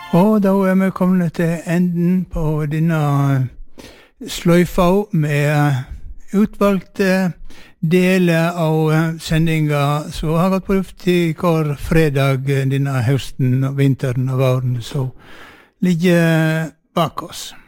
Og da vi kommet til enden på denne sløyfa med utvalgte deler av sendinga som har vært prøvd i hver fredag denne høsten, vinteren og våren, så ligger bak oss.